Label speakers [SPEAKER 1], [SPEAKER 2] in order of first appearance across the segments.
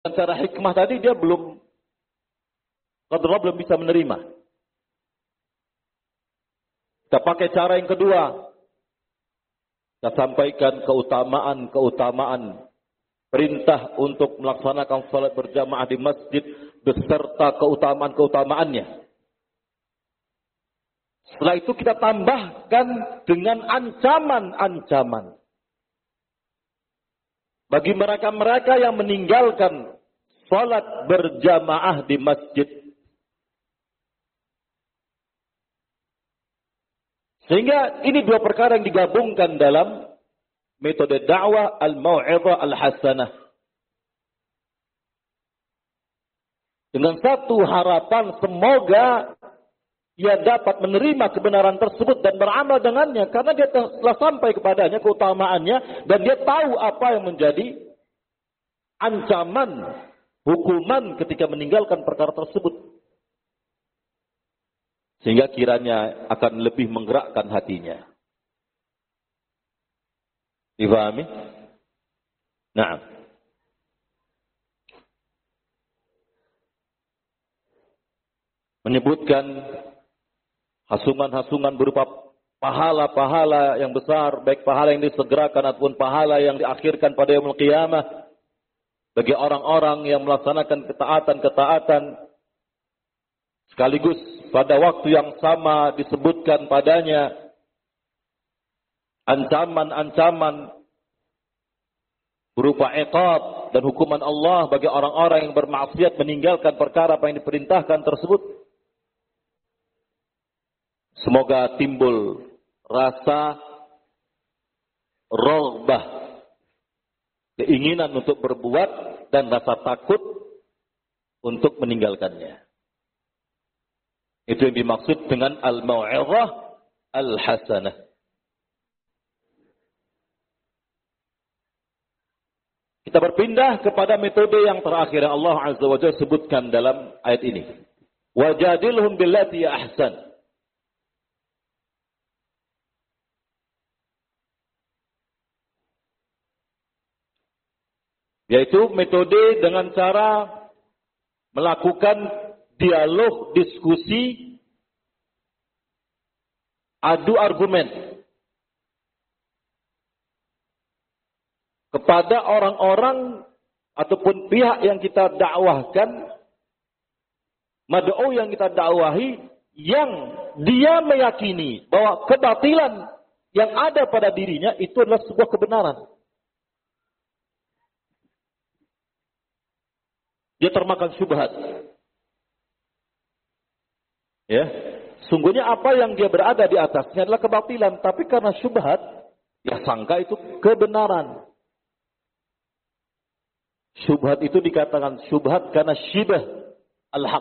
[SPEAKER 1] Secara hikmah tadi dia belum bisa menerima. Kita pakai cara yang kedua. Kita sampaikan keutamaan perintah untuk melaksanakan salat berjamaah di masjid beserta keutamaan-keutamaannya. Setelah itu kita tambahkan dengan ancaman-ancaman bagi mereka-mereka yang meninggalkan salat berjamaah di masjid. Sehingga ini dua perkara yang digabungkan dalam metode dakwah al-mau'izah al-hasanah. Dengan satu harapan semoga ia dapat menerima kebenaran tersebut dan beramal dengannya. Karena dia telah sampai kepadanya keutamaannya dan dia tahu apa yang menjadi ancaman, hukuman ketika meninggalkan perkara tersebut. Sehingga kiranya akan lebih menggerakkan hatinya. Difahami? Nah. Menyebutkan hasungan-hasungan berupa pahala-pahala yang besar, baik pahala yang disegerakan ataupun pahala yang diakhirkan pada yaumul qiyamah bagi orang-orang yang melaksanakan ketaatan-ketaatan. Sekaligus pada waktu yang sama disebutkan padanya ancaman-ancaman berupa iqab dan hukuman Allah bagi orang-orang yang bermaksiat meninggalkan perkara apa yang diperintahkan tersebut. Semoga timbul rasa raghbah, keinginan untuk berbuat dan rasa takut untuk meninggalkannya. Itu yang dimaksud dengan al-mau'izah al-hasanah. Kita berpindah kepada metode yang terakhir yang Allah Azza wa Jalla sebutkan dalam ayat ini. Wajadilhum billati ahsan. Yaitu metode dengan cara melakukan dialog, diskusi, adu argumen kepada orang-orang ataupun pihak yang kita dakwahkan, mad'u yang kita dakwahi, yang dia meyakini bahwa kebatilan yang ada pada dirinya itu adalah sebuah kebenaran. Dia termakan syubhat. Ya, sungguhnya apa yang dia berada di atasnya adalah kebatilan, tapi karena syubhat, dia sangka itu kebenaran. Syubhat itu dikatakan syubhat karena syibah al-haq.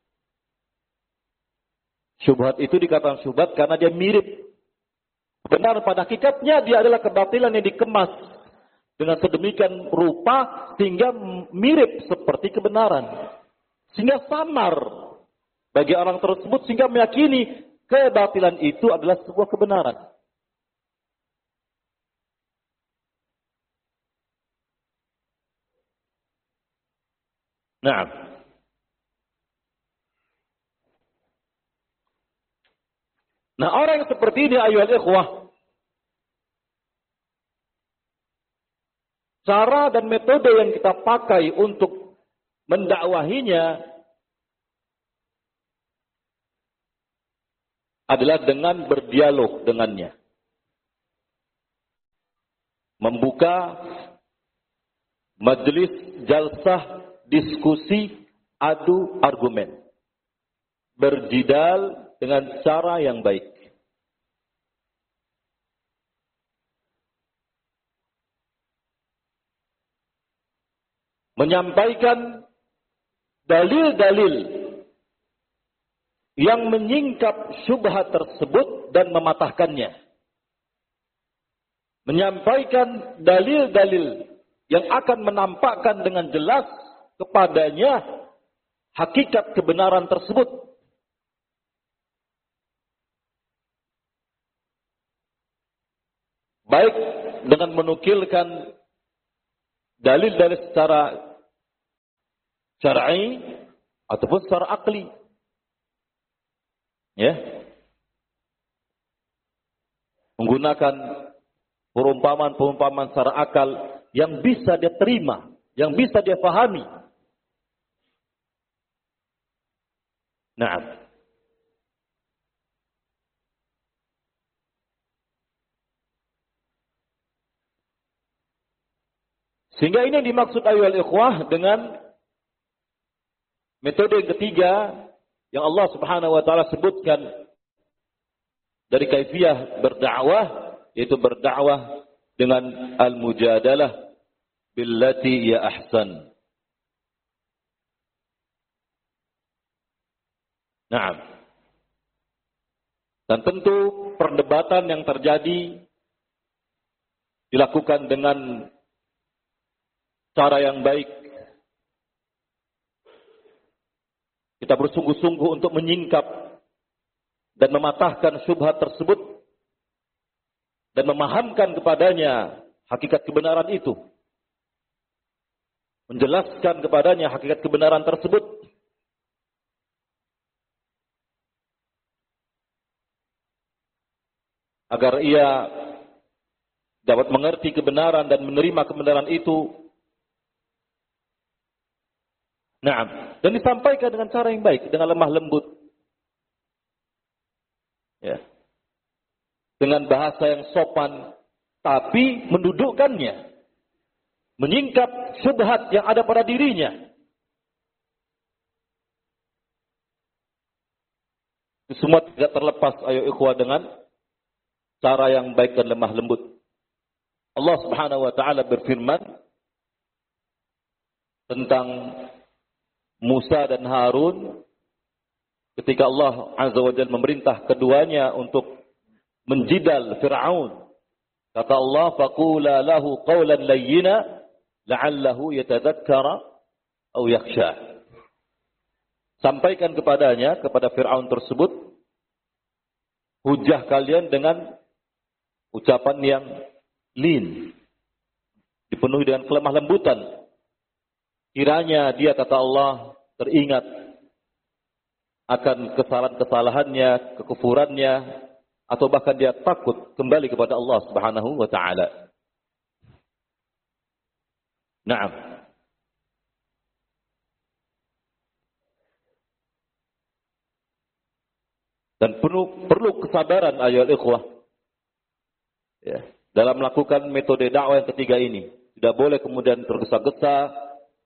[SPEAKER 1] Syubhat itu dikatakan syubhat karena dia mirip. Benar pada hakikatnya dia adalah kebatilan yang dikemas dengan sedemikian rupa sehingga mirip seperti kebenaran. Sehingga samar bagi orang tersebut sehingga meyakini kebatilan itu adalah sebuah kebenaran. Nah, orang yang seperti ini ayyuhal ikhwah, cara dan metode yang kita pakai untuk mendakwahinya adalah dengan berdialog dengannya. Membuka majelis jalsah diskusi adu argumen. Berjidal dengan cara yang baik. Menyampaikan dalil-dalil yang menyingkap syubhat tersebut dan mematahkannya. Menyampaikan dalil-dalil yang akan menampakkan dengan jelas kepadanya hakikat kebenaran tersebut. Baik dengan menukilkan dalil-dalil secara syar'i ataupun secara akli. Ya. Menggunakan perumpamaan-perumpamaan secara akal yang bisa dia terima, yang bisa dia pahami. Nah, sehingga ini yang dimaksud ayyuhal ikhwah dengan metode yang ketiga yang Allah Subhanahu wa taala sebutkan dari kaifiyah berdakwah, yaitu berdakwah dengan al-mujadalah billati ya ahsan. Naam. Dan tentu perdebatan yang terjadi dilakukan dengan cara yang baik. Kita bersungguh-sungguh untuk menyingkap dan mematahkan syubhat tersebut dan memahamkan kepadanya hakikat kebenaran itu. Menjelaskan kepadanya hakikat kebenaran tersebut. Agar ia dapat mengerti kebenaran dan menerima kebenaran itu. Nah, dan disampaikan dengan cara yang baik, dengan lemah lembut. Ya. Dengan bahasa yang sopan, tapi mendudukkannya. Menyingkap syubhat yang ada pada dirinya. Itu semua tidak terlepas, ayo ikhwah, dengan cara yang baik dan lemah lembut. Allah Subhanahu wa taala berfirman tentang Musa dan Harun ketika Allah Azza wa Jalla memerintah keduanya untuk menjidal Fir'aun. Kata Allah, faqula lahu qawlan layyina la'allahu yatadzakkara aw yakhsha. Sampaikan kepadanya, kepada Fir'aun tersebut, hujah kalian dengan ucapan yang lin, dipenuhi dengan kelemah lembutan. Kiranya dia, kata Allah, teringat akan kesalahan-kesalahannya, kekufurannya, atau bahkan dia takut kembali kepada Allah Subhanahu wa taala. Naam. Dan perlu kesabaran ayolah ikhwah. Ya, dalam melakukan metode dakwah yang ketiga ini. Tidak boleh kemudian tergesa-gesa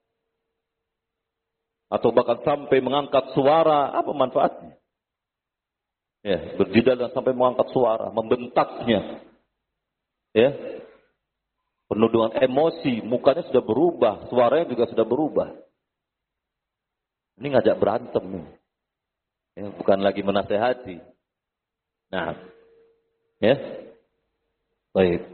[SPEAKER 1] atau bahkan sampai mengangkat suara. Apa manfaatnya? Ya, berjidal dan sampai mengangkat suara, membentaknya. Ya. Penuh dengan emosi, mukanya sudah berubah, suaranya juga sudah berubah. Ini ngajak berantem. Ya, bukan lagi menasehati. Nah, ya. Baik.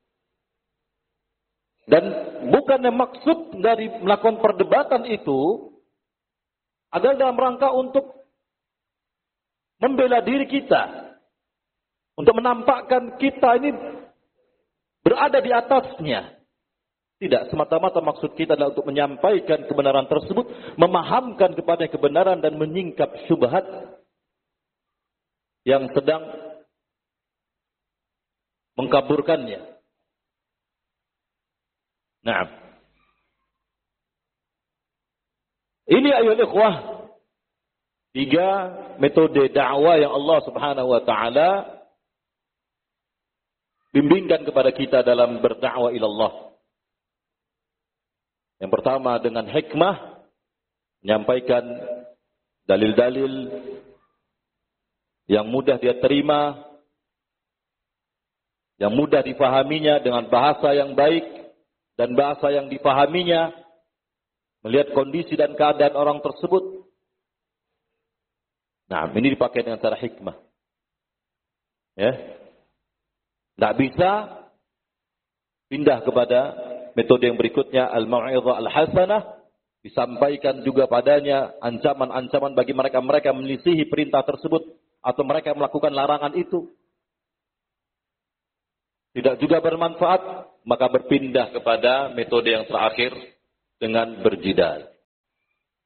[SPEAKER 1] Dan bukannya maksud dari melakukan perdebatan itu adalah dalam rangka untuk membela diri kita. Untuk menampakkan kita ini berada di atasnya. Tidak, semata-mata maksud kita adalah untuk menyampaikan kebenaran tersebut, memahamkan kepada kebenaran dan menyingkap syubhat yang sedang mengkaburkannya. Nah, ini ayat ikhwah, 3 metode dakwah yang Allah Subhanahu wa taala bimbingkan kepada kita dalam berdakwah ilallah. Yang pertama dengan hikmah, menyampaikan dalil-dalil yang mudah dia terima, yang mudah difahaminya dengan bahasa yang baik dan bahasa yang difahaminya, melihat kondisi dan keadaan orang tersebut. Nah, ini dipakai dengan cara hikmah. Ya. Tidak bisa pindah kepada metode yang berikutnya, al-mau'izah al-hasanah, disampaikan juga padanya ancaman-ancaman bagi mereka-mereka yang menyelisihi perintah tersebut atau mereka yang melakukan larangan itu. Tidak juga bermanfaat, maka berpindah kepada metode yang terakhir dengan berjidal.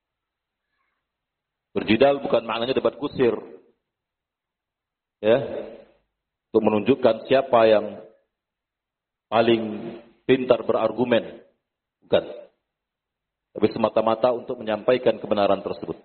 [SPEAKER 1] Berjidal bukan maknanya debat kusir. Ya. Untuk menunjukkan siapa yang paling pintar berargumen. Bukan. Tapi semata-mata untuk menyampaikan kebenaran tersebut.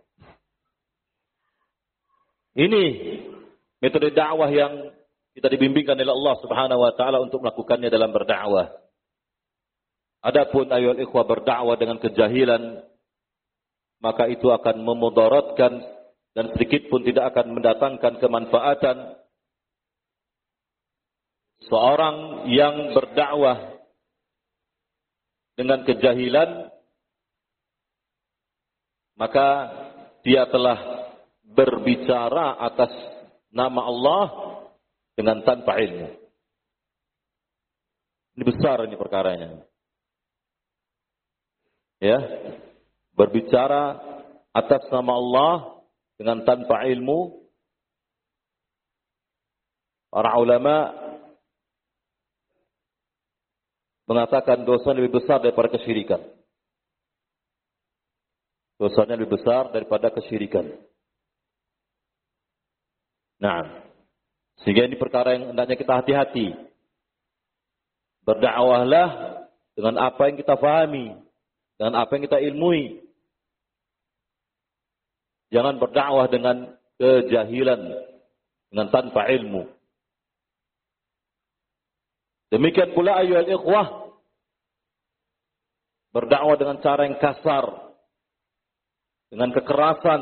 [SPEAKER 1] Ini metode dakwah yang kita dibimbingkan oleh Allah Subhanahu wa taala untuk melakukannya dalam berdakwah. Adapun ayyuhal ikhwah berdakwah dengan kejahilan, maka itu akan memudaratkan dan sedikit pun tidak akan mendatangkan kemanfaatan. Seorang yang berdakwah dengan kejahilan, maka dia telah berbicara atas nama Allah dengan tanpa ilmu. Ini besar ini perkaranya. Ya, berbicara atas nama Allah dengan tanpa ilmu. Para ulama mengatakan dosa lebih besar daripada kesyirikan. Dosanya lebih besar daripada kesyirikan. Nah, sehingga ini perkara yang hendaknya kita hati-hati. Berdakwahlah dengan apa yang kita fahami, dengan apa yang kita ilmui. Jangan berdakwah dengan kejahilan, dengan tanpa ilmu. Demikian pula ayyuhal ikhwah, berdakwah dengan cara yang kasar, dengan kekerasan.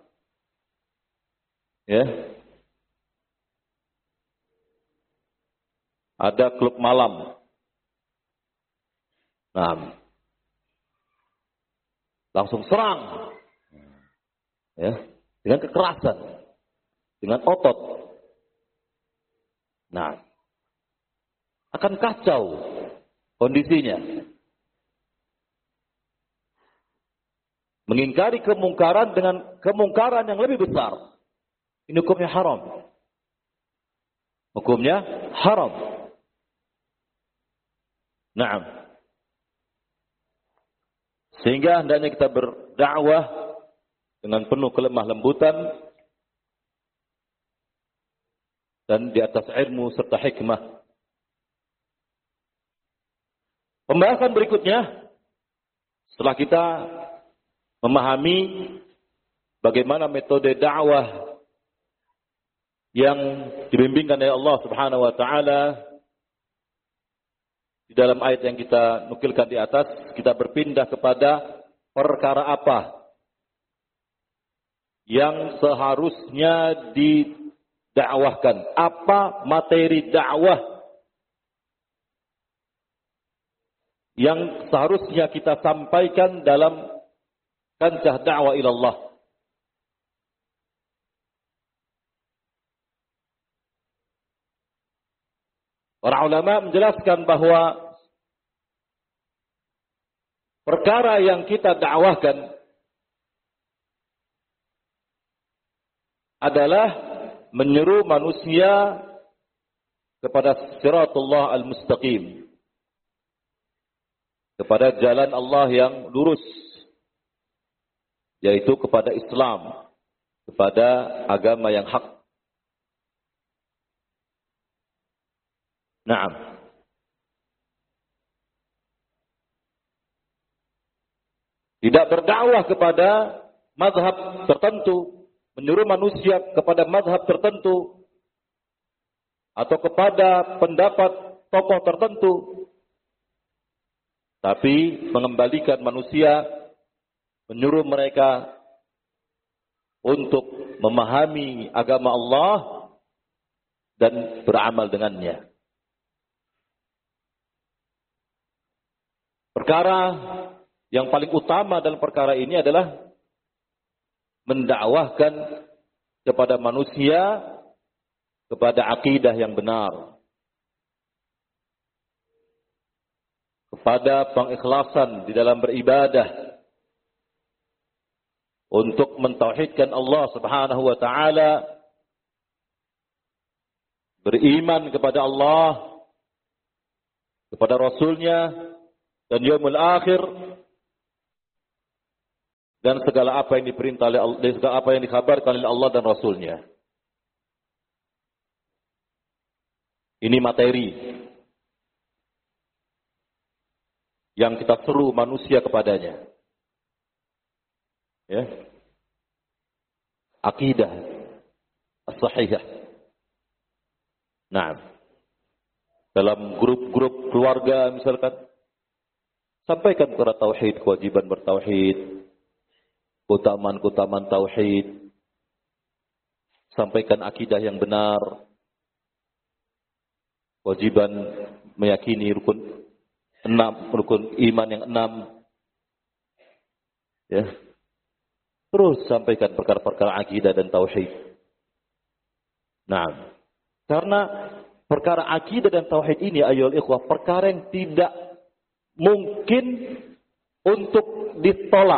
[SPEAKER 1] Ya. Ada klub malam. Nah, langsung serang. Ya, dengan kekerasan, dengan otot. Nah, akan kacau kondisinya. Mengingkari kemungkaran dengan kemungkaran yang lebih besar. Ini hukumnya haram. Hukumnya haram. Naam. Sehingga hendaknya kita berdakwah dengan penuh kelemah lembutan dan di atas ilmu serta hikmah. Pembahasan berikutnya, setelah kita memahami bagaimana metode dakwah yang dibimbingkan oleh Allah Subhanahu wa taala di dalam ayat yang kita nukilkan di atas, kita berpindah kepada perkara apa yang seharusnya didakwahkan. Apa materi dakwah yang seharusnya kita sampaikan dalam kancah dakwah ilallah. Para ulama menjelaskan bahwa perkara yang kita dakwahkan adalah menyeru manusia kepada siratullah al-mustaqim, kepada jalan Allah yang lurus, yaitu kepada Islam, kepada agama yang hak. Naam. Tidak berdakwah kepada mazhab tertentu, menyuruh manusia kepada mazhab tertentu, atau kepada pendapat tokoh tertentu, tapi mengembalikan manusia, menyuruh mereka untuk memahami agama Allah dan beramal dengannya. Perkara yang paling utama dalam perkara ini adalah mendakwahkan kepada manusia kepada akidah yang benar, kepada pengikhlasan di dalam beribadah, untuk mentauhidkan Allah Subhanahu wa taala, beriman kepada Allah, kepada Rasulnya dan yaumul akhir, dan segala apa yang diperintah oleh Allah, dan segala apa yang dikabarkan oleh Allah dan Rasulnya. Ini materi yang kita seru manusia kepadanya. Ya. Akidah as-sahihah. Nah, dalam grup-grup keluarga misalkan, sampaikan perkara tauhid, kewajiban bertauhid, keutamaan-keutamaan tauhid, sampaikan akidah yang benar, kewajiban meyakini rukun iman yang 6. Ya. Terus sampaikan perkara-perkara akidah dan tauhid. Nah, karena perkara akidah dan tauhid ini ayolah ikhwah, perkara yang tidak mungkin untuk ditolak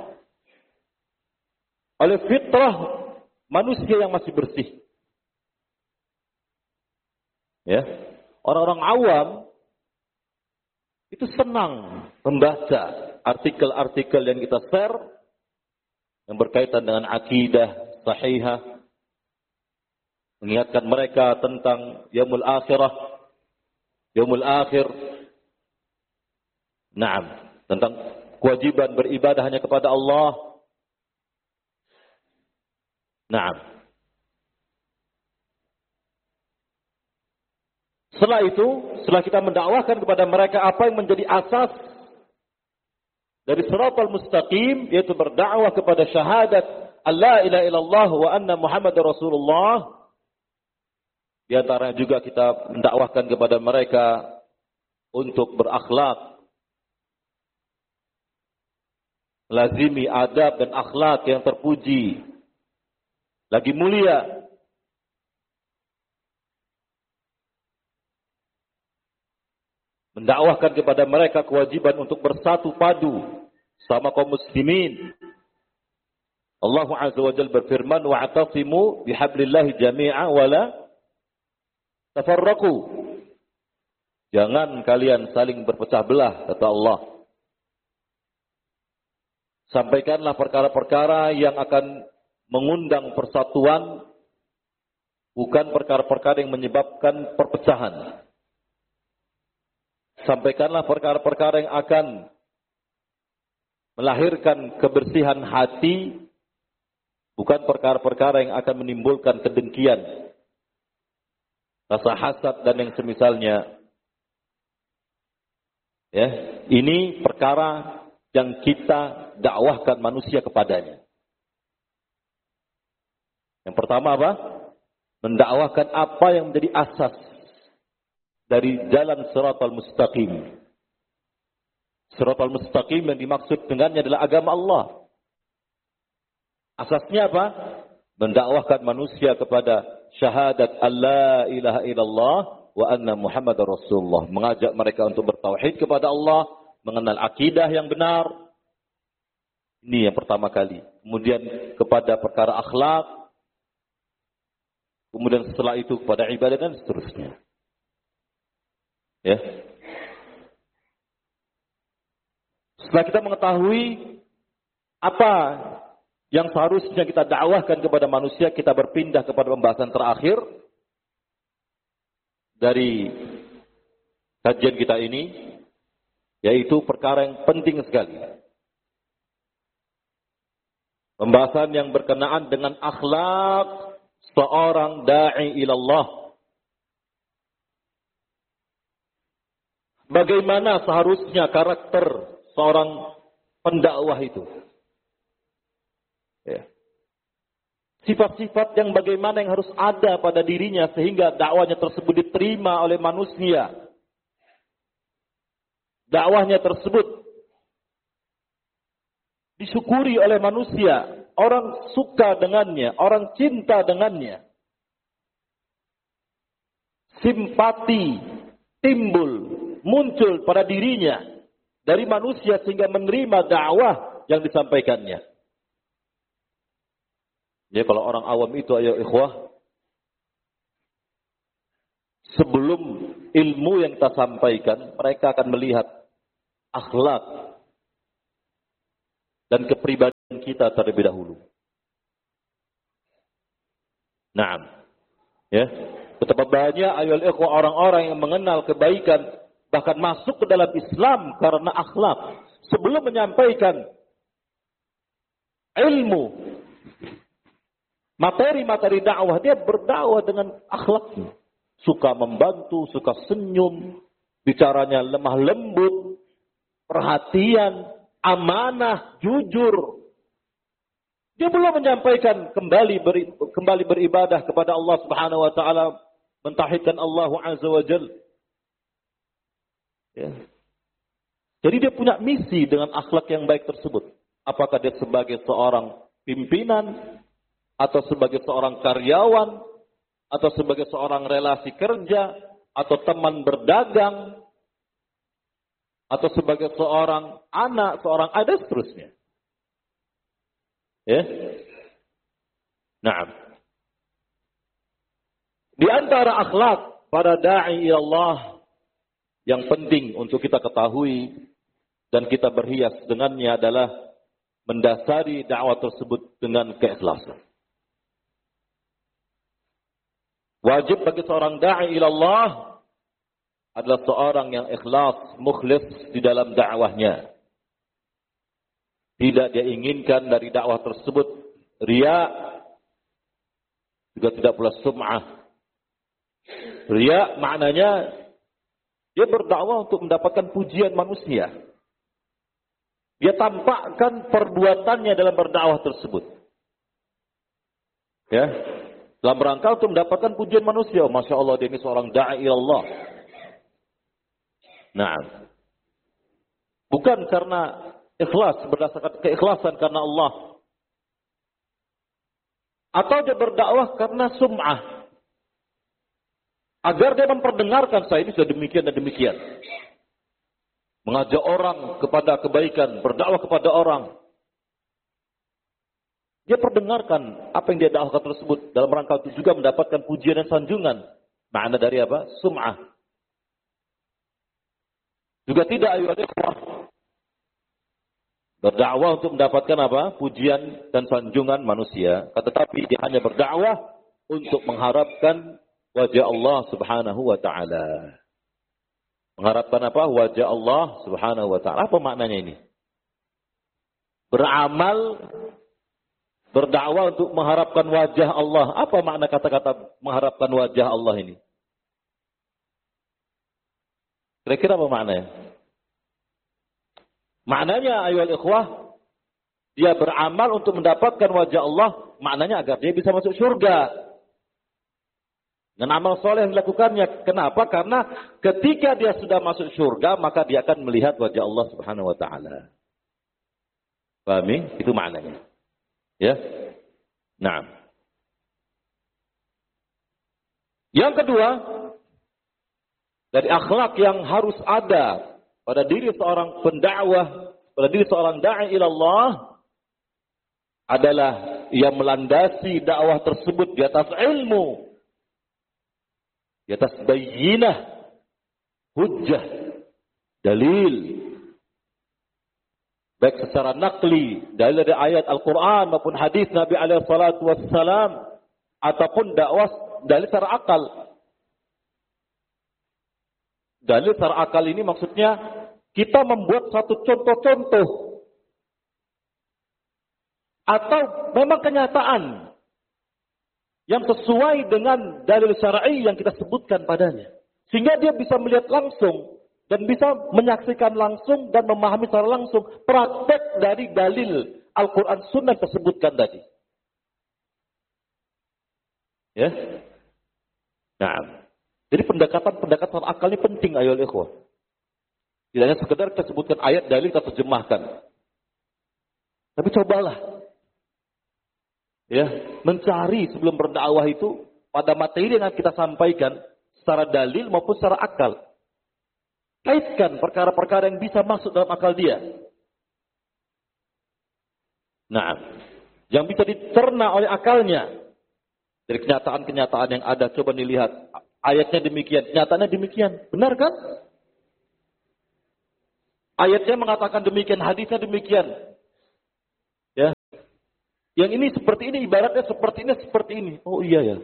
[SPEAKER 1] oleh fitrah manusia yang masih bersih. Ya. Orang-orang awam itu senang membaca artikel-artikel yang kita share yang berkaitan dengan akidah sahihah, mengingatkan mereka tentang yaumul akhir. Naam, tentang kewajiban beribadah hanya kepada Allah. Naam. Setelah kita mendakwahkan kepada mereka apa yang menjadi asas dari siratal mustaqim, yaitu berdakwah kepada syahadat alla ilaha illallah wa anna Muhammadar Rasulullah. Di antaranya juga kita mendakwahkan kepada mereka untuk berakhlak, lazimi adab dan akhlak yang terpuji, lagi mulia. Mendakwahkan kepada mereka kewajiban untuk bersatu padu sama kaum muslimin. Allah Azza wa Jalla berfirman, wa'tasimu bihablillahi jami'a wa la tafarraqu. Jangan kalian saling berpecah belah, kata Allah. Sampaikanlah perkara-perkara yang akan mengundang persatuan, bukan perkara-perkara yang menyebabkan perpecahan. Sampaikanlah perkara-perkara yang akan melahirkan kebersihan hati, bukan perkara-perkara yang akan menimbulkan kedengkian, rasa hasad dan yang semisalnya. Ya, ini perkara yang kita dakwahkan manusia kepadanya. Yang pertama apa? Mendakwahkan apa yang menjadi asas dari jalan siratal mustaqim. Siratal mustaqim yang dimaksud dengannya adalah agama Allah. Asasnya apa? Mendakwahkan manusia kepada syahadat alla ilaha illallah wa anna Muhammadar Rasulullah. Mengajak mereka untuk bertauhid kepada Allah, mengenal akidah yang benar. Ini yang pertama kali. Kemudian kepada perkara akhlak. Kemudian setelah itu kepada ibadah dan seterusnya. Ya. Setelah kita mengetahui apa yang seharusnya kita dakwahkan kepada manusia, kita berpindah kepada pembahasan terakhir dari kajian kita ini, yaitu perkara yang penting sekali. Pembahasan yang berkenaan dengan akhlak seorang da'i ilallah. Bagaimana seharusnya karakter seorang pendakwah itu? Ya. Sifat-sifat yang bagaimana yang harus ada pada dirinya sehingga dakwahnya tersebut diterima oleh manusia. Dakwahnya tersebut disyukuri oleh manusia. Orang suka dengannya, orang cinta dengannya. Simpati timbul, muncul pada dirinya dari manusia sehingga menerima dakwah yang disampaikannya. Ya, kalau orang awam itu ayo ikhwah, sebelum ilmu yang kita sampaikan, mereka akan melihat akhlak dan kepribadian kita terlebih dahulu. Naam. Ya. Betapa banyak ayol ikhwah orang-orang yang mengenal kebaikan, bahkan masuk ke dalam Islam karena akhlak. Sebelum menyampaikan ilmu, materi-materi dakwah, dia berdakwah dengan akhlaknya. Suka membantu, suka senyum, bicaranya lemah lembut, perhatian, amanah, jujur. Dia belum menyampaikan kembali beribadah kepada Allah Subhanahu wa taala, mentauhidkan Allah Azza wa Jalla. Ya. Jadi dia punya misi dengan akhlak yang baik tersebut. Apakah dia sebagai seorang pimpinan, atau sebagai seorang karyawan, atau sebagai seorang relasi kerja, atau teman berdagang, atau sebagai seorang anak, seorang adik, seterusnya. Ya. Nah, di antara akhlak para da'i Allah yang penting untuk kita ketahui dan kita berhias dengannya adalah mendasari dakwah tersebut dengan keikhlasan. Wajib bagi seorang da'i ilallah adalah seorang yang ikhlas, mukhlis di dalam dakwahnya. Tidak dia inginkan dari dakwah tersebut riya, juga tidak pula sum'ah. Riya maknanya dia berdakwah untuk mendapatkan pujian manusia. Dia tampakkan perbuatannya dalam berdakwah tersebut. Ya, dalam rangka untuk mendapatkan pujian manusia. Masya Allah, dia ini seorang da'i ilallah. Nah, bukan karena ikhlas, berdasarkan keikhlasan karena Allah. Atau dia berdakwah karena sum'ah. Agar dia memperdengarkan, saya ini sudah demikian dan demikian. Mengajak orang kepada kebaikan, berdakwah kepada orang. Dia perdengarkan apa yang dia dakwahkan tersebut dalam rangka untuk juga mendapatkan pujian dan sanjungan. Makna dari apa? Sum'ah. Juga tidak berdakwah untuk mendapatkan apa? Pujian dan sanjungan manusia. Tetapi dia hanya berdakwah untuk mengharapkan wajah Allah Subhanahu wa taala. Mengharapkan apa? Wajah Allah Subhanahu wa taala. Apa maknanya ini? Beramal, berdakwah untuk mengharapkan wajah Allah. Apa makna kata-kata mengharapkan wajah Allah ini? Kira-kira apa maknanya? Maknanya ayuhal ikhwah, dia beramal untuk mendapatkan wajah Allah, maknanya agar dia bisa masuk surga. Dan amal soleh yang dilakukannya. Kenapa? Karena ketika dia sudah masuk surga, maka dia akan melihat wajah Allah Subhanahu wa taala. Pahami? Itu maknanya. Ya. Nah. Yang kedua, dari akhlak yang harus ada pada diri seorang pendakwah, pada diri seorang da'i ilallah, adalah ia melandasi dakwah tersebut di atas ilmu, di atas bayyinah, hujjah, dalil, baik secara nakli, dalil dari ayat Al-Quran maupun hadis Nabi alaihi salatu wassalam, ataupun dakwah dalil secara akal. Dalil secara akal ini maksudnya kita membuat satu contoh-contoh atau memang kenyataan yang sesuai dengan dalil syar'i yang kita sebutkan padanya. Sehingga dia bisa melihat langsung dan bisa menyaksikan langsung dan memahami secara langsung praktek dari dalil Al-Quran Sunnah tersebutkan tadi. Ya. Nah, jadi pendekatan akal ini penting ayol ikhwah. Tidak hanya sekedar kita sebutkan ayat dalil kita terjemahkan. Tapi cobalah ya, mencari sebelum berdakwah itu pada materi yang kita sampaikan secara dalil maupun secara akal. Kaitkan perkara-perkara yang bisa masuk dalam akal dia. Nah, yang bisa dicerna oleh akalnya dari kenyataan-kenyataan yang ada. Coba dilihat ayatnya demikian, kenyataannya demikian. Benar kan? Ayatnya mengatakan demikian, hadisnya demikian. Ya, Yang ini seperti ini, ibaratnya seperti ini. Oh iya ya.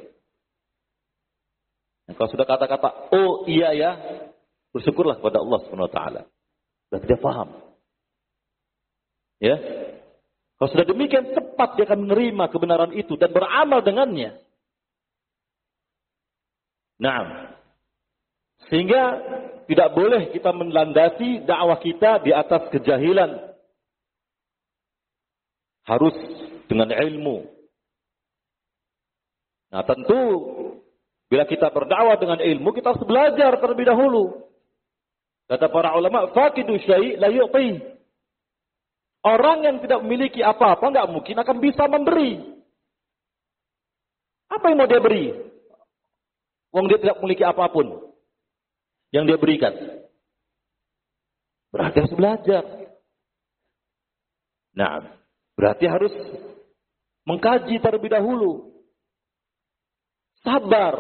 [SPEAKER 1] Nah, kalau sudah kata-kata, oh iya ya, bersyukurlah kepada Allah Subhanahu wa taala. Dan dia paham. Ya. Kalau sudah demikian, cepat dia akan menerima kebenaran itu dan beramal dengannya. Nah, sehingga tidak boleh kita melandasi dakwah kita di atas kejahilan. Harus dengan ilmu. Nah, tentu bila kita berdakwah dengan ilmu, kita harus belajar terlebih dahulu. Kata para ulama, faqidu syai' la yu'ti. Orang yang tidak memiliki apa-apa enggak mungkin akan bisa memberi. Apa yang mau dia beri? Wong dia tidak memiliki apapun yang dia berikan. Berarti harus belajar. Nah, berarti harus mengkaji terlebih dahulu. Sabar.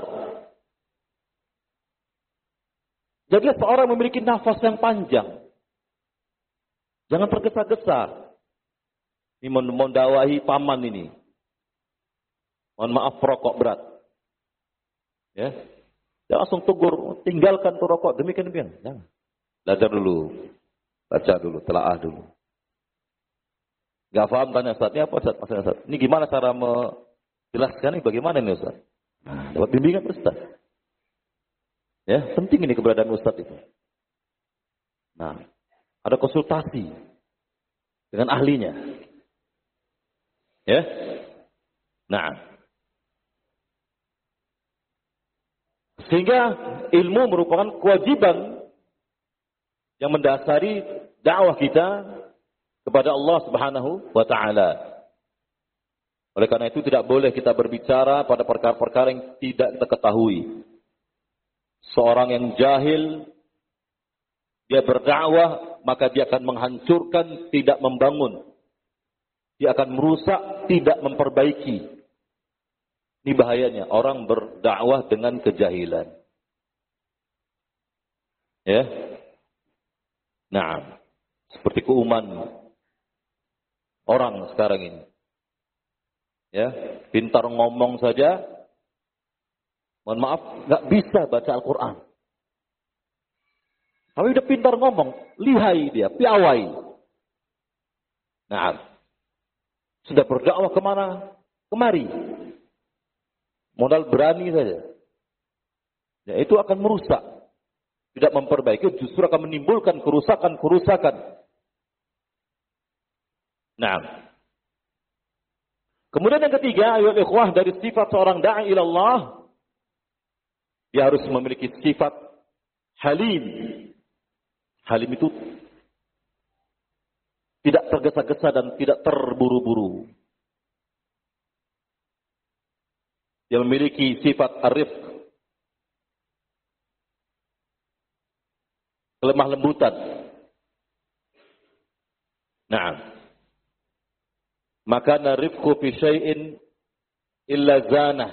[SPEAKER 1] Jadi seorang memiliki nafas yang panjang. Jangan tergesa-gesa. Ini mendakwahi paman ini. Mohon maaf, perokok berat. Ya. Jangan langsung tegur, tinggalkan tuh rokok. Demikian. Jangan. Belajar dulu. Baca dulu, telaah dulu. Gak paham, tanya Ustaz, ini apa Ustaz? Maksudnya Ustaz, ini gimana cara menjelaskan ini? Bagaimana ini Ustaz? Nah, dapat bimbingan Ustaz. Ya, penting ini keberadaan Ustaz itu. Nah, ada konsultasi dengan ahlinya. Ya. Nah. Sehingga ilmu merupakan kewajiban yang mendasari dakwah kita kepada Allah Subhanahu wa taala. Oleh karena itu tidak boleh kita berbicara pada perkara-perkara yang tidak kita ketahui. Seorang yang jahil, dia berdakwah, maka dia akan menghancurkan, tidak membangun. Dia akan merusak, tidak memperbaiki. Ini bahayanya, orang berdakwah dengan kejahilan. Ya. Nah, seperti keumuman orang sekarang ini. Ya, pintar ngomong saja, mohon maaf, nggak bisa baca Al-Quran. Tapi udah pintar ngomong, lihai dia, piawai. Nah, sudah berdakwah kemana? Kemari. Modal berani saja. Ya, itu akan merusak. Tidak memperbaiki, justru akan menimbulkan kerusakan-kerusakan. Nah. Kemudian yang ketiga, ayat ikhwah, dari sifat seorang da'i ilallah, dia harus memiliki sifat halim. Halim itu tidak tergesa-gesa dan tidak terburu-buru. Dia memiliki sifat arif, kelemah lembutan. Nah, maka narifku fi syai'in illa zanah,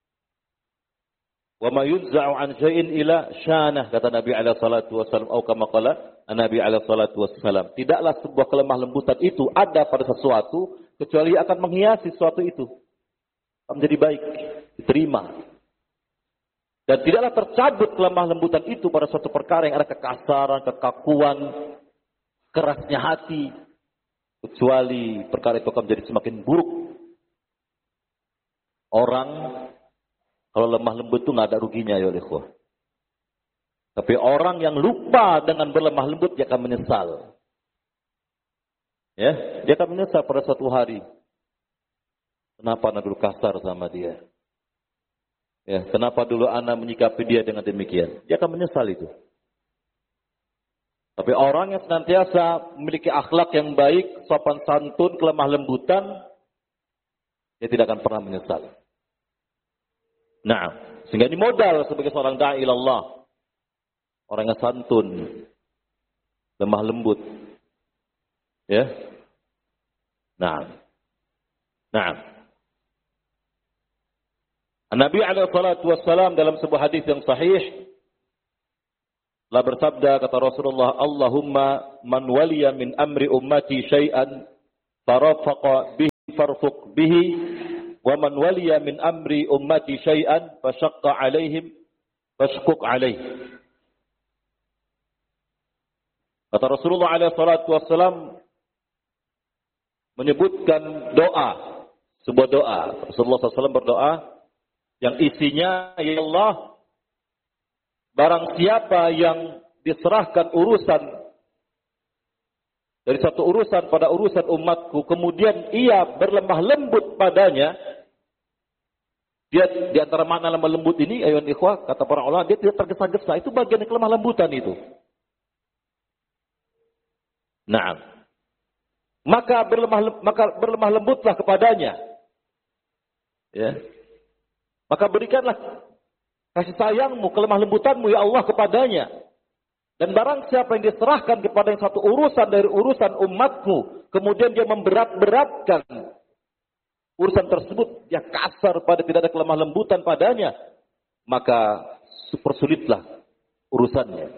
[SPEAKER 1] wa ma yunza'u an syai'in illa syanah, kata Nabi alaihi salatu wasallam, atau kama qala Nabi alaihi salatu wasallam. Tidaklah sebuah kelemah lembutan itu ada pada sesuatu kecuali akan menghiasi sesuatu itu menjadi baik, diterima. Dan tidaklah tercabut kelemah lembutan itu pada suatu perkara yang ada kekasaran, kekakuan, kerasnya hati, kecuali perkara itu akan menjadi semakin buruk. Orang kalau lemah lembut itu nggak ada ruginya, ya ikhwah. Tapi orang yang lupa dengan berlemah lembut, dia akan menyesal. Ya, dia akan menyesal pada suatu hari. Kenapa anak dulu kasar sama dia? Ya, kenapa dulu anak menyikapi dia dengan demikian? Dia akan menyesal itu. Tapi orang yang senantiasa memiliki akhlak yang baik, sopan santun, kelemah lembutan, dia tidak akan pernah menyesal. Nah, sehingga ini modal sebagai seorang da'i ilallah. Orang yang santun, lemah lembut. Ya. Nah. Nabi alaihi salatu wassalam dalam sebuah hadis yang sahih telah bersabda, kata Rasulullah, Allahumma man waliya min amri ummati syai'an farafaqa bihi farfuq bihi wa man waliya min amri ummati syai'an fashaqqa 'alaihim fashquq 'alaihi. Kata Rasulullah alaihi salatu wassalam menyebutkan doa, sebuah doa. Rasulullah SAW berdoa yang isinya, ya Allah, barang siapa yang diserahkan urusan dari satu urusan pada urusan umatku, kemudian ia berlemah lembut padanya, dia di antara makna lemah lembut ini, ayuhan ikhwah, kata para ulama, dia tidak tergesa-gesa, itu bagian dari kelemah lembutan itu. Nah, maka berlemah lembutlah kepadanya. Ya. Maka berikanlah kasih sayangmu, kelemah lembutanmu ya Allah kepadanya. Dan barang siapa yang diserahkan kepada yang satu urusan dari urusan umatmu, kemudian dia memberat-beratkan urusan tersebut, dia kasar pada tidak ada kelemah lembutan padanya, maka supersulitlah urusannya.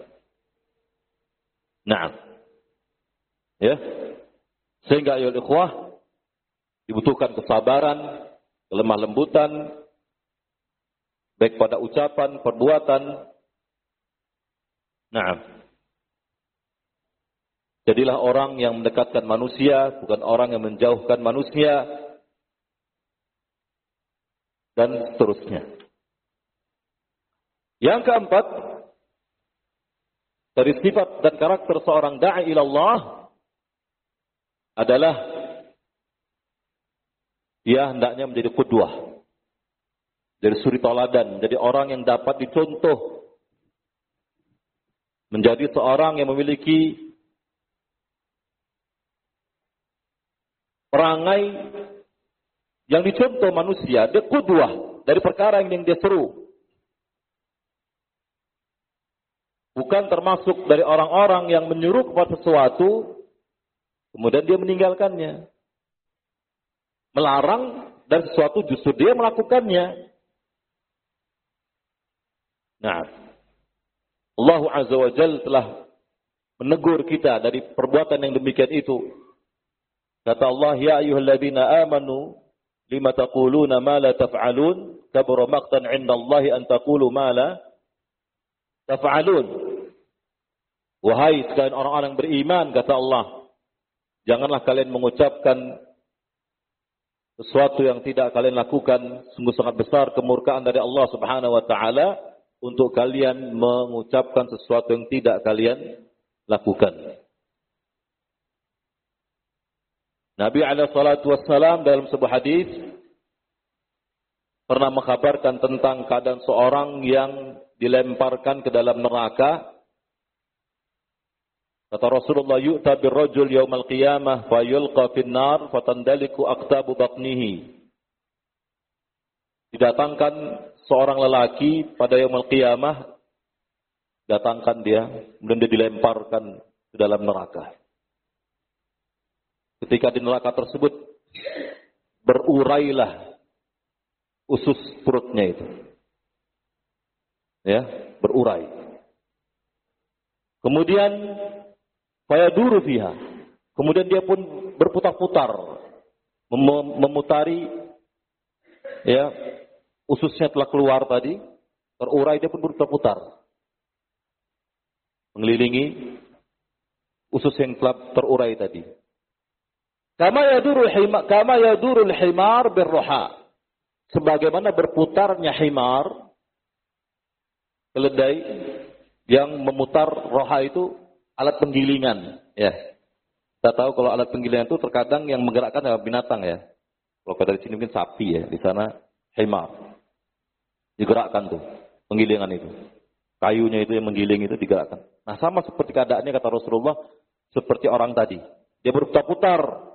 [SPEAKER 1] Nah, ya, sehingga ayo ikhwah dibutuhkan kesabaran, kelemah lembutan, baik pada ucapan, perbuatan. Nah, jadilah orang yang mendekatkan manusia, bukan orang yang menjauhkan manusia, dan seterusnya. Yang keempat, dari sifat dan karakter seorang da'i ilallah adalah dia hendaknya menjadi qudwah, jadi suri tauladan, jadi orang yang dapat dicontoh, menjadi seorang yang memiliki perangai yang dicontoh manusia, dia qudwah dari perkara yang dia seru. Bukan termasuk dari orang-orang yang menyuruh kepada sesuatu, kemudian dia meninggalkannya. Melarang dari sesuatu justru dia melakukannya. Nah, Allah Azza wa Jalla telah menegur kita dari perbuatan yang demikian itu. Kata Allah, ya ayyuhalladzina amanu lima taquluna ma la taf'alun kabura maqtan 'inda Allahi an taqulu ma la taf'alun. Wahai sekalian orang-orang yang beriman, kata Allah, janganlah kalian mengucapkan sesuatu yang tidak kalian lakukan. Sungguh sangat besar kemurkaan dari Allah Subhanahu wa taala untuk kalian mengucapkan sesuatu yang tidak kalian lakukan. Nabi alaihi salatu wassalam dalam sebuah hadis pernah mengkabarkan tentang keadaan seorang yang dilemparkan ke dalam neraka. Kata Rasulullah, yu'ta birrajul yaumal qiyamah fa yulqa fin nar fatandaliku aqtabu batnihi. Didatangkan seorang lelaki pada yaumul qiyamah, datangkan dia, kemudian dia dilemparkan ke dalam neraka. Ketika di neraka tersebut berurailah usus perutnya itu. Ya, berurai. Kemudian fayaduru fiha. Kemudian dia pun berputar-putar, memutari, ya, ususnya telah keluar tadi, terurai, dia pun berputar-putar, mengelilingi usus yang telah terurai tadi. Kama yadurul himar birruha. Sebagaimana berputarnya himar, keledai yang memutar roha itu alat penggilingan, ya. Kita tahu kalau alat penggilingan itu terkadang yang menggerakkan adalah binatang, ya. Kalau dari sini mungkin sapi, ya. Di sana himar. Digerakkan tuh penggilingan itu. Kayunya itu yang menggiling itu digerakkan. Nah, sama seperti keadaannya kata Rasulullah, seperti orang tadi. Dia berputar-putar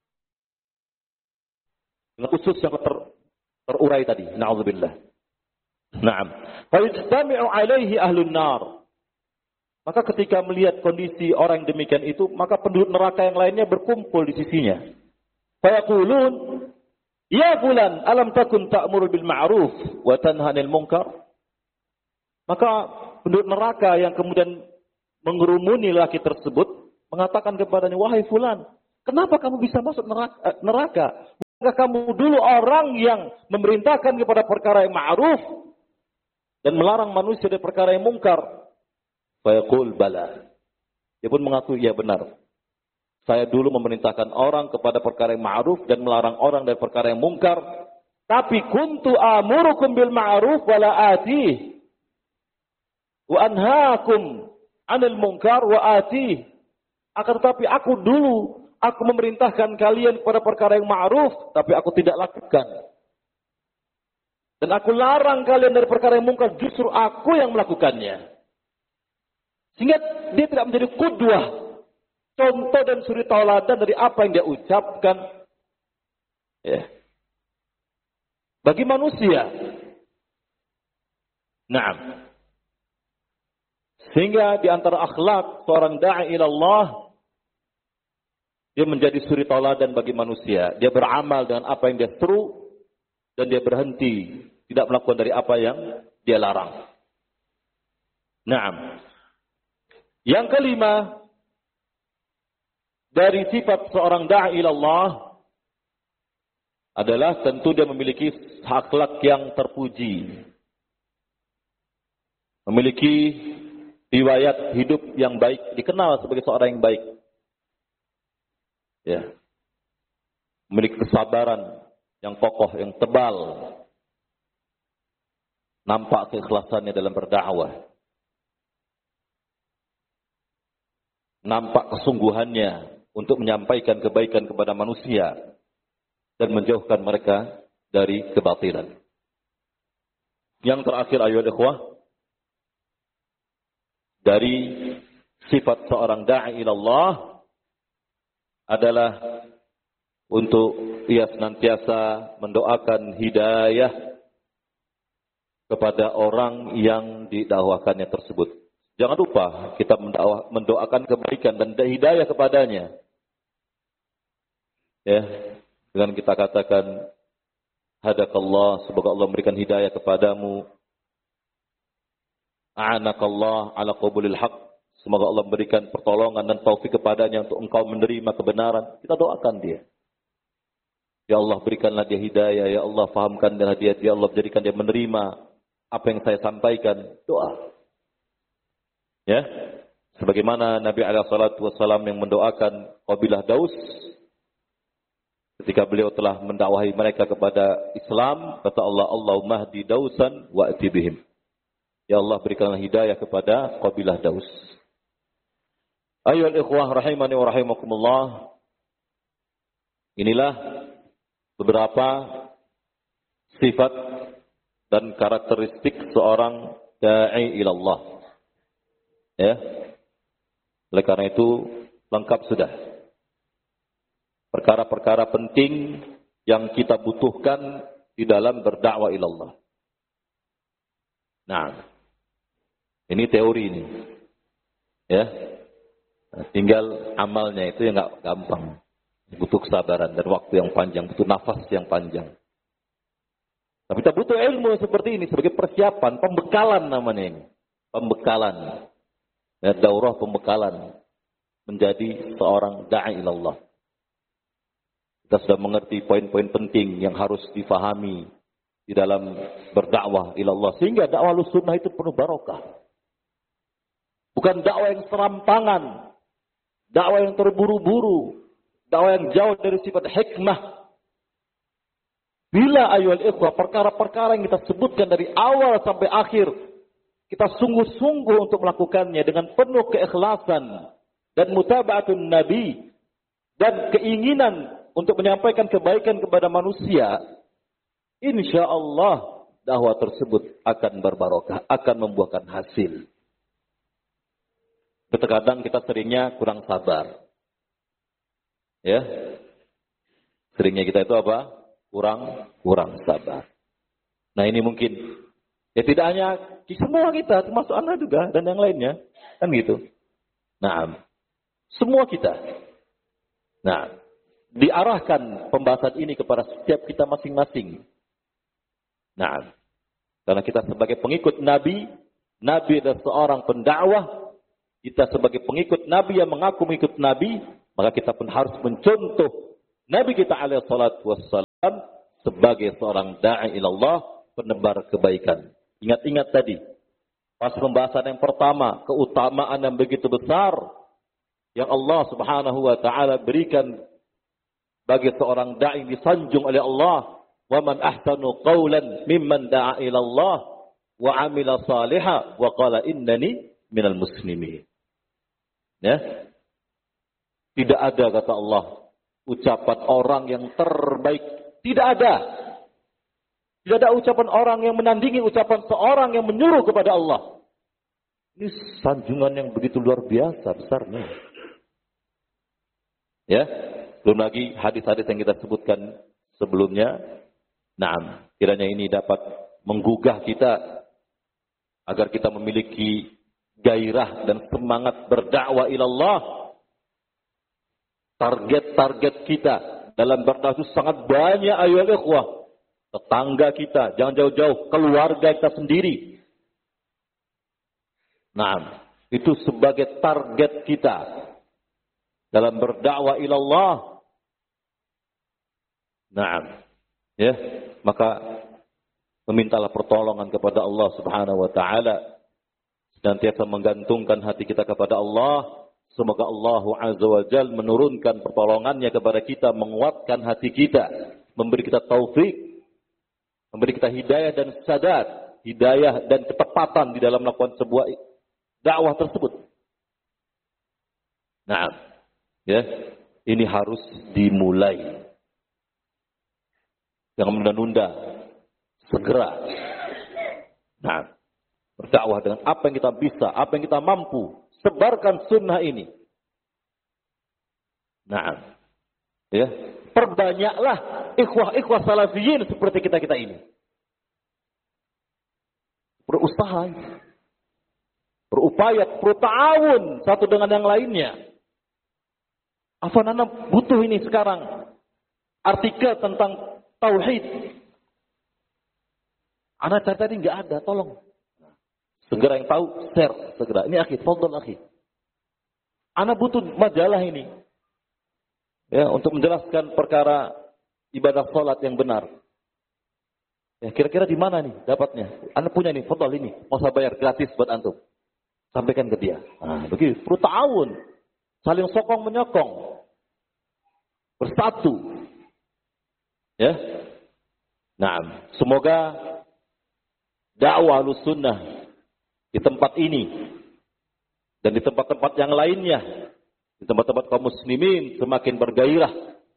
[SPEAKER 1] dengan usus yang terurai tadi. Na'udzubillah. Naam. Fa yajtami'u 'alaihi ahlun nar. Maka ketika melihat kondisi orang yang demikian itu, maka penduduk neraka yang lainnya berkumpul di sisinya. Fa yaqulun, ya fulan, alam takun ta'muru bil ma'ruf wa tanha 'anil munkar? Maka penduduk neraka yang kemudian mengerumuni lelaki tersebut mengatakan kepadanya, wahai fulan, kenapa kamu bisa masuk neraka? kamu dulu orang yang memerintahkan kepada perkara yang ma'ruf dan melarang manusia dari perkara yang mungkar? Fayaqul bala. Dia pun mengaku, ya benar. Saya dulu memerintahkan orang kepada perkara yang ma'ruf dan melarang orang dari perkara yang mungkar. Tapi kuntu amurukum bil ma'ruf wa la atih. Wa anhaakum 'anil munkar wa atih. Akan tetapi aku memerintahkan kalian kepada perkara yang ma'ruf, tapi aku tidak lakukan. Dan aku larang kalian dari perkara yang mungkar, justru aku yang melakukannya. Sehingga dia tidak menjadi qudwah, contoh dan suri tauladan dari apa yang dia ucapkan. Ya. Bagi manusia. Naam. Sehingga di antara akhlak seorang da'i ila Allah, dia menjadi suri tauladan bagi manusia. Dia beramal dengan apa yang dia seru dan dia berhenti tidak melakukan dari apa yang dia larang. Naam. Yang kelima dari sifat seorang da'i ila Allah adalah tentu dia memiliki akhlak yang terpuji. Memiliki riwayat hidup yang baik, dikenal sebagai seorang yang baik. Ya. Memiliki kesabaran yang kokoh, yang tebal. Nampak keikhlasannya dalam berdakwah. Nampak kesungguhannya untuk menyampaikan kebaikan kepada manusia dan menjauhkan mereka dari kebatilan. Yang terakhir ayyuhal ikhwah, dari sifat seorang da'i ila Allah adalah untuk ia senantiasa mendoakan hidayah kepada orang yang didakwakannya tersebut. Jangan lupa kita mendoakan kebaikan dan hidayah kepadanya. Ya, dengan kita katakan hadakallah, semoga Allah memberikan hidayah kepadamu. A'anakallah ala qabulil haq. Semoga Allah memberikan pertolongan dan taufik kepadanya untuk engkau menerima kebenaran. Kita doakan dia. Ya Allah, berikanlah dia hidayah. Ya Allah, fahamkanlah dia. Ya Allah, jadikan dia menerima apa yang saya sampaikan. Doa. Ya. Sebagaimana Nabi SAW yang mendoakan kabilah Daus. Ketika beliau telah mendakwahi mereka kepada Islam. Kata Allah, Allahumma hdi Dausan wa'ti bihim. Ya Allah, berikanlah hidayah kepada kabilah Daus. Ayyuhal ikhwah rahimani wa rahimakumullah. Inilah beberapa sifat dan karakteristik seorang da'i ila Allah. Ya. Oleh karena itu lengkap sudah. Perkara-perkara penting yang kita butuhkan di dalam berdakwah ila Allah. Nah, ini teori ini. Ya. Nah, tinggal amalnya itu yang enggak gampang. Butuh kesabaran dan waktu yang panjang, butuh nafas yang panjang. Tapi kita butuh ilmu seperti ini sebagai persiapan, pembekalan namanya ini. Pembekalan. Ya, daurah pembekalan menjadi seorang da'i ila Allah. Kita sudah mengerti poin-poin penting yang harus difahami di dalam berdakwah ila Allah. Sehingga dakwah Ahlussunnah itu penuh barokah. Bukan dakwah yang serampangan. Dakwah yang terburu-buru. Dakwah yang jauh dari sifat hikmah. Bila ayyuhal ikhwah, perkara-perkara yang kita sebutkan dari awal sampai akhir, kita sungguh-sungguh untuk melakukannya dengan penuh keikhlasan dan mutaba'atun Nabi dan keinginan untuk menyampaikan kebaikan kepada manusia, insya Allah dakwah tersebut akan berbarokah, akan membuahkan hasil. Terkadang kita seringnya kurang sabar. Ya. Seringnya kita itu apa? Kurang sabar. Nah, ini mungkin ya tidak hanya semua kita, termasuk Anda juga dan yang lainnya, kan gitu. Nah, semua kita. Nah, diarahkan pembahasan ini kepada setiap kita masing-masing. Nah, karena kita sebagai pengikut Nabi, Nabi adalah seorang pendakwah. Kita sebagai pengikut Nabi yang mengaku mengikut Nabi, maka kita pun harus mencontoh Nabi kita alaihi salatu wassalam sebagai seorang da'i ilallah, penebar kebaikan. Ingat-ingat tadi, pas pembahasan yang pertama, keutamaan yang begitu besar yang Allah Subhanahu wa taala berikan bagi seorang da'i, disanjung oleh Allah, wa man ahsanu qawlan mimman da'a ila Allah wa 'amila salihan wa qala innani minal muslimin. Ya. Tidak ada, kata Allah, ucapan orang yang terbaik. Tidak ada. Tidak ada ucapan orang yang menandingi ucapan seorang yang menyuruh kepada Allah. Ini sanjungan yang begitu luar biasa besarnya. Ya, belum lagi hadis-hadis yang kita sebutkan sebelumnya. Naam, kiranya ini dapat menggugah kita agar kita memiliki gairah dan semangat berdakwah ilallah. Target-target kita dalam berdakwah itu sangat banyak, ayo ikhwah. Tetangga kita, jangan jauh-jauh, keluarga kita sendiri. Nah, itu sebagai target kita dalam berdakwah ilallah. Nah, ya, maka memintalah pertolongan kepada Allah Subhanahu wa taala. Senantiasa menggantungkan hati kita kepada Allah. Semoga Allah Azza wa Jalla menurunkan pertolongannya kepada kita, menguatkan hati kita, memberi kita taufik, memberi kita hidayah dan sadad, hidayah dan ketepatan di dalam melakukan sebuah dakwah tersebut. Nah, ya, ini harus dimulai. Jangan menunda-nunda, segera. Nah, berdakwah dengan apa yang kita bisa, apa yang kita mampu. Sebarkan sunnah ini. Nah, ya, perbanyaklah ikhwah salafiyin seperti kita ini. Berusaha, berupaya, berta'awun satu dengan yang lainnya. Afwan, ana butuh ini sekarang artikel tentang tauhid. Ana cari tadi nggak ada, tolong. Segera yang tahu, share segera. Ini akhi, fadhol akhi. Ana butuh majalah ini. Ya, untuk menjelaskan perkara ibadah salat yang benar. Ya, kira-kira di mana nih dapatnya? Ana punya nih, fadhol ini. Mau saya bayar gratis buat antum. Sampaikan ke dia. Nah, begitu, perlu ta'awun. Saling sokong menyokong. Bersatu. Ya. Nah, semoga dakwah Ahlussunnah di tempat ini dan di tempat-tempat yang lainnya, di tempat-tempat kaum muslimin semakin bergairah,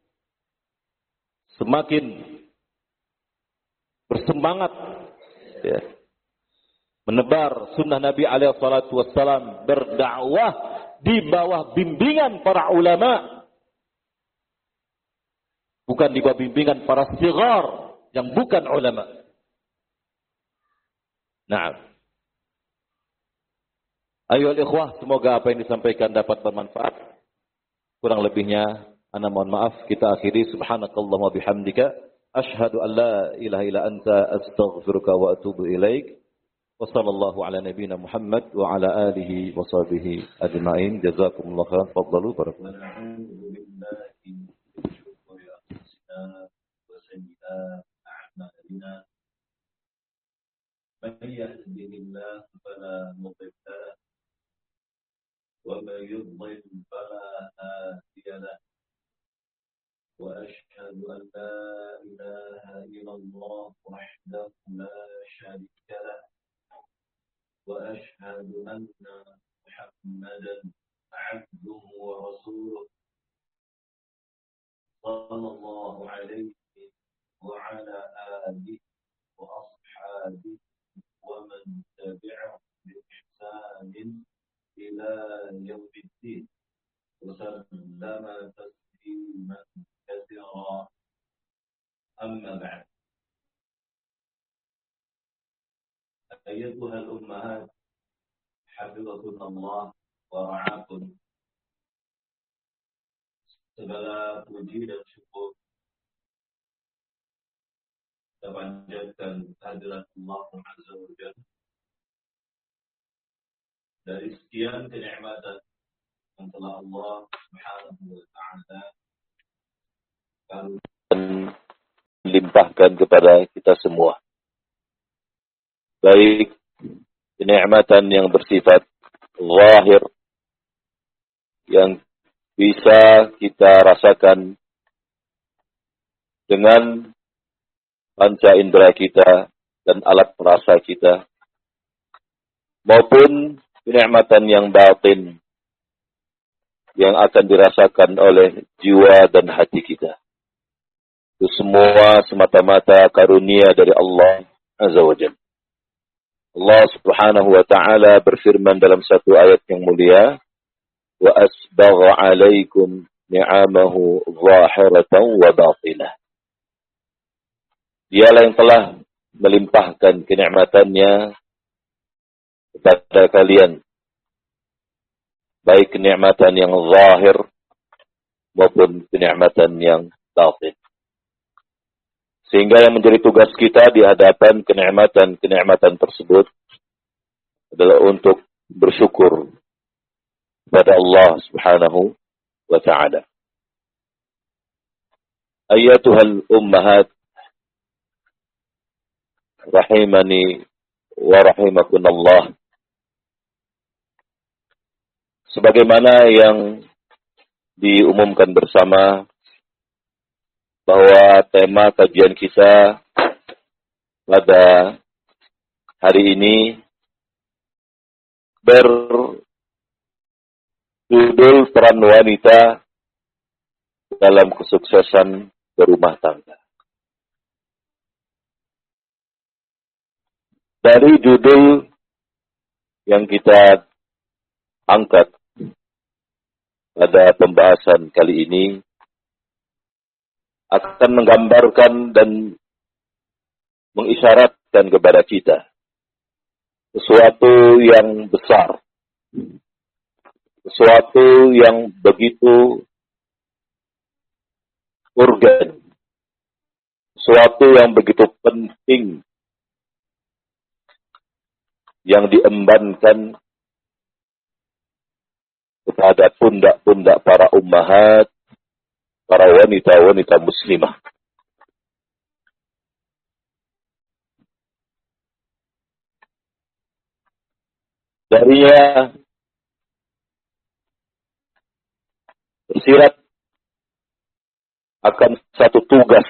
[SPEAKER 1] semakin bersemangat, ya, menebar sunnah Nabi alaihi salatu wassalam, berdakwah di bawah bimbingan para ulama, bukan di bawah bimbingan para sighar yang bukan ulama. Nah, ayo ikhwah, semoga apa yang disampaikan dapat bermanfaat. Kurang lebihnya ana mohon maaf. Kita akhiri, subhanakallahumma bihamdika asyhadu an la ilaha illa anta astaghfiruka wa atubu ilaik. Wa sallallahu ala nabiyyina Muhammad wa ala alihi wa sahbihi ajma'in. Jazakumullahu khairan. Faddalu barakallahu.
[SPEAKER 2] من يهده الله فلا مضل له ومن يضلل فلا هادي له وأشهد أن لا إله إلا الله وحده لا شريك له وأشهد أن محمدا عبده ورسوله صلى الله عليه وعلى آله وأصحابه ومن تبعهم بإحسان إلى يوم الدين وسلم تسليما كثيرا. أما بعد، أيتها الأمهات حفظكن Allah wa ra'akum. Segala puji dan syukur kita panjatkan kehadirat Allah Azza wa Jalla. Dari sekian kenikmatan yang telah Allah Subhanahu wa Ta'ala
[SPEAKER 3] limpahkan kepada kita semua. Baik kenikmatan yang bersifat zahir yang bisa kita rasakan dengan panca indera kita dan alat perasa kita, maupun kenikmatan yang batin yang akan dirasakan oleh jiwa dan hati kita. Itu semua semata-mata karunia dari Allah Azza wa Jalla. Allah Subhanahu wa taala berfirman dalam satu ayat yang mulia, wa asbagha 'alaikum ni'amahu zahiratan wa batinah. Dialah yang telah melimpahkan kenikmatannya kepada kalian, baik kenikmatan yang zahir maupun kenikmatan yang batin. Sehingga yang menjadi tugas kita di hadapan kenikmatan-kenikmatan tersebut adalah untuk bersyukur kepada Allah Subhanahu wa ta'ala. Ayyatuhal ummahat rahimani wa rahimakunallah. Sebagaimana yang diumumkan bersama bahwa tema kajian kita pada hari ini berjudul peran wanita dalam kesuksesan berumah tangga. Dari judul yang kita angkat pada pembahasan kali ini akan menggambarkan dan mengisyaratkan kepada kita sesuatu yang besar, sesuatu yang begitu urgen, sesuatu yang begitu penting yang diembankan kepada pundak-pundak para ummahat, para wanita-wanita muslimah. Darinya tersirat akan satu tugas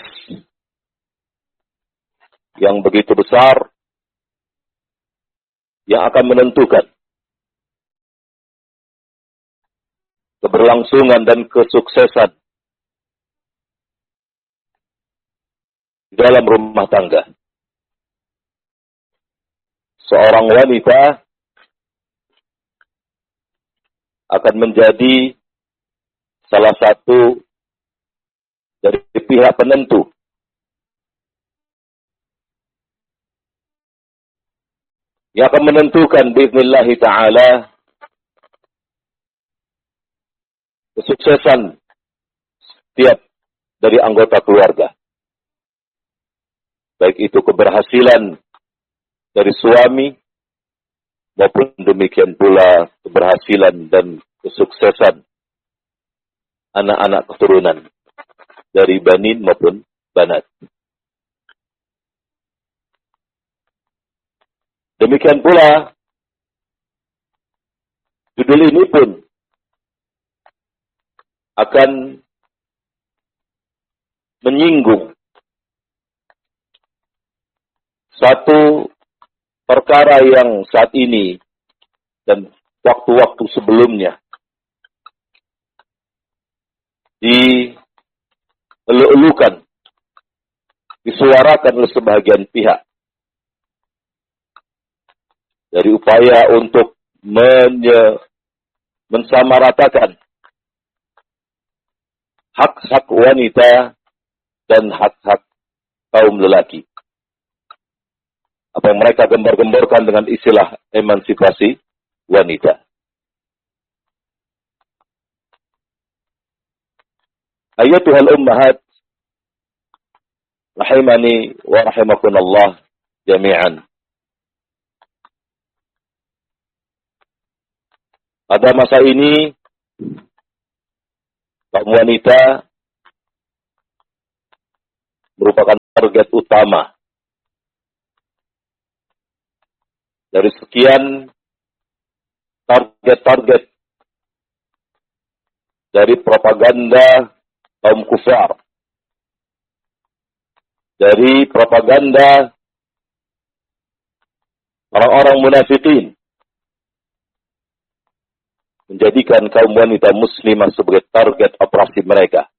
[SPEAKER 3] yang begitu besar yang akan menentukan keberlangsungan dan kesuksesan dalam rumah tangga. Seorang wanita akan menjadi salah satu dari pihak penentu yang akan menentukan biiznillah ta'ala kesuksesan setiap dari anggota keluarga. Baik itu keberhasilan dari suami maupun demikian pula keberhasilan dan kesuksesan anak-anak keturunan dari banin maupun banat. Demikian pula judul ini pun akan menyinggung satu perkara yang saat ini dan waktu-waktu sebelumnya dielu-elukan, disuarakan oleh sebagian pihak dari upaya untuk mensamaratakan hak-hak wanita dan hak-hak kaum lelaki. Apa yang mereka gembar-gemborkan dengan istilah emansipasi wanita. Ayyatuhal ummahat rahimani wa rahimakunallah jami'an. Pada masa ini kaum wanita merupakan target utama dari sekian target-target dari propaganda kaum kufar, dari propaganda orang-orang munafikin, menjadikan kaum wanita muslimah sebagai target operasi mereka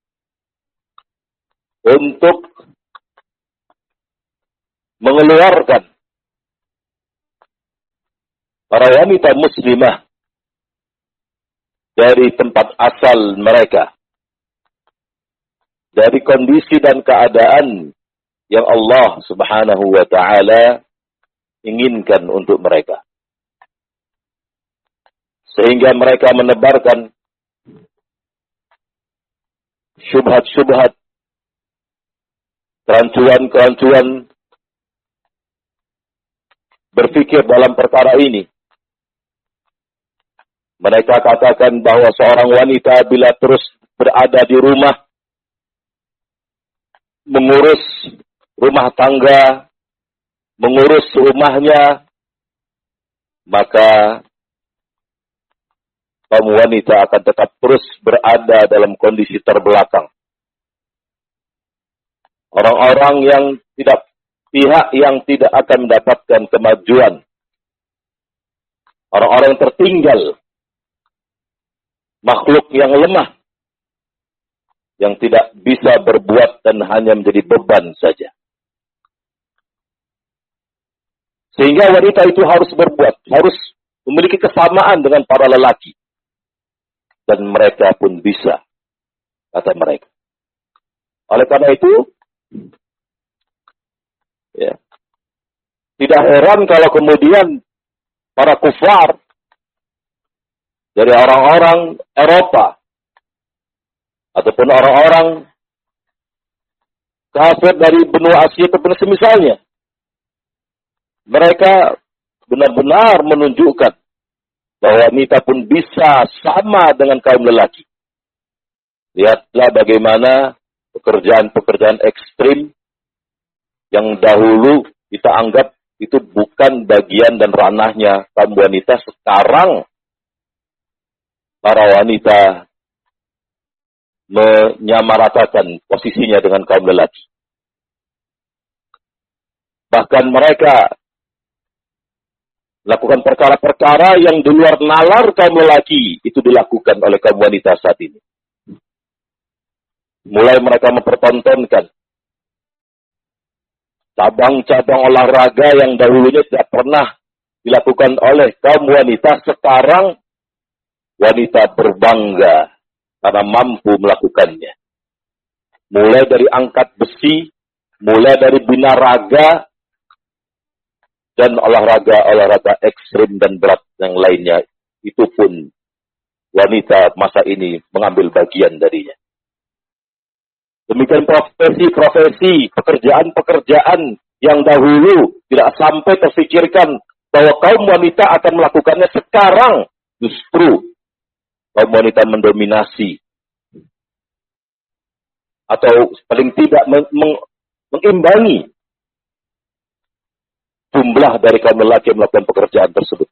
[SPEAKER 3] untuk mengeluarkan para wanita muslimah dari tempat asal mereka, dari kondisi dan keadaan yang Allah Subhanahu wa ta'ala inginkan untuk mereka. Sehingga mereka menebarkan syubhat-syubhat, kerancuan-kerancuan berpikir dalam perkara ini. Mereka katakan bahwa seorang wanita bila terus berada di rumah, mengurus rumah tangga, mengurus rumahnya, maka kaum wanita akan tetap terus berada dalam kondisi terbelakang. Orang-orang yang pihak yang tidak akan mendapatkan kemajuan. Orang-orang yang tertinggal. Makhluk yang lemah. Yang tidak bisa berbuat dan hanya menjadi beban saja. Sehingga wanita itu harus berbuat. Harus memiliki kesamaan dengan para lelaki. Dan mereka pun bisa, kata mereka. Oleh karena itu, ya, tidak heran kalau kemudian para kufar dari orang-orang Eropa ataupun orang-orang kafir dari benua Asia ataupun semisalnya, mereka benar-benar menunjukkan bahwa wanita pun bisa sama dengan kaum lelaki. Lihatlah bagaimana pekerjaan-pekerjaan ekstrim yang dahulu kita anggap itu bukan bagian dan ranahnya kaum wanita. Sekarang para wanita menyamaratakan posisinya dengan kaum lelaki. Bahkan mereka lakukan perkara-perkara yang di luar nalar kaum lelaki, itu dilakukan oleh kaum wanita saat ini. Mulai mereka mempertontonkan cabang-cabang olahraga yang dahulunya tidak pernah dilakukan oleh kaum wanita, sekarang wanita berbangga karena mampu melakukannya. Mulai dari angkat besi, mulai dari binaraga, dan olahraga ekstrim dan berat yang lainnya, itu pun wanita masa ini mengambil bagian darinya. Demikian profesi-profesi, pekerjaan-pekerjaan yang dahulu tidak sampai terfikirkan bahwa kaum wanita akan melakukannya, sekarang justru kaum wanita mendominasi. Atau paling tidak mengimbangi jumlah dari kaum lelaki yang melakukan pekerjaan tersebut.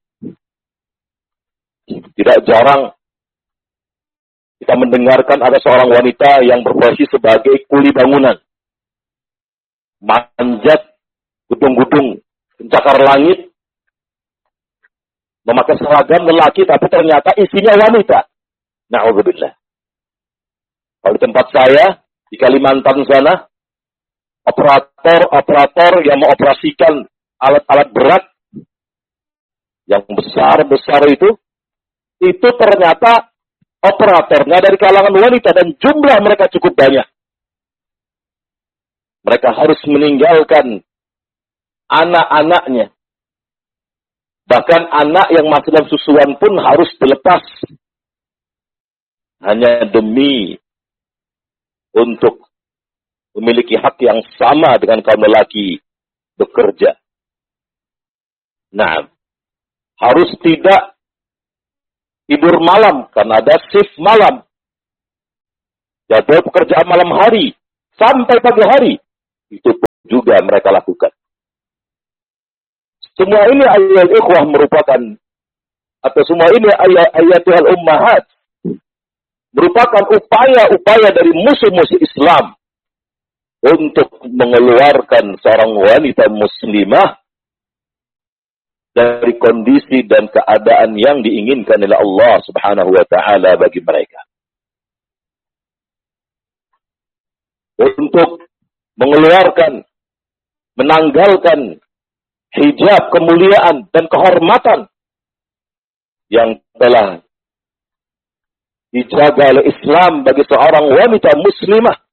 [SPEAKER 3] Tidak jarang kita mendengarkan ada seorang wanita yang berprofesi sebagai kuli bangunan. Manjat gedung-gedung, pencakar langit, memakai seragam lelaki, tapi ternyata isinya wanita. Na'udzubillah. Kalau di tempat saya, di Kalimantan sana, operator yang mengoperasikan alat-alat berat yang besar-besar itu ternyata operatornya dari kalangan wanita dan jumlah mereka cukup banyak. Mereka harus meninggalkan anak-anaknya. Bahkan anak yang masih dalam susuan pun harus dilepas. Hanya demi untuk memiliki hak yang sama dengan kaum lelaki bekerja. Nah, harus tidak tidur malam karena ada shift malam. Jadwal pekerjaan malam hari sampai pagi hari. Itu sudah mereka lakukan. Semua ini ayat ikhwah merupakan, atau semua ini ayat-ayat ummahat, merupakan upaya-upaya dari musuh-musuh Islam untuk mengeluarkan seorang wanita muslimah dari kondisi dan keadaan yang diinginkan oleh Allah Subhanahu wa taala bagi mereka. Untuk mengeluarkan, menanggalkan hijab kemuliaan dan kehormatan yang telah dijaga oleh Islam bagi seorang wanita muslimah.